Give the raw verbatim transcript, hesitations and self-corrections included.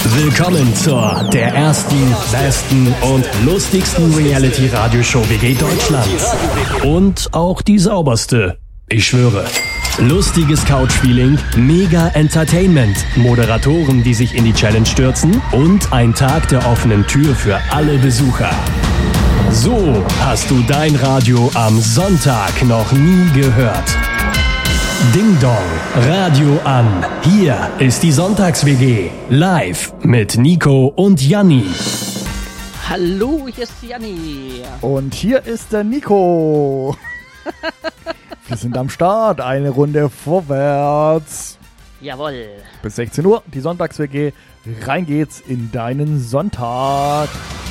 Willkommen zur der ersten, besten und lustigsten Reality-Radioshow W G Deutschlands. Und auch die sauberste. Ich schwöre. Lustiges Couch-Feeling, mega Entertainment, Moderatoren, die sich in die Challenge stürzen und ein Tag der offenen Tür für alle Besucher. So hast du dein Radio am Sonntag noch nie gehört. Ding Dong, Radio an. Hier ist die Sonntags-W G. Live mit Nico und Janni. Hallo, hier ist Janni. Und hier ist der Nico. Wir sind am Start. Eine Runde vorwärts. Jawohl. Bis sechzehn Uhr, die Sonntags-W G. Rein geht's in deinen Sonntag.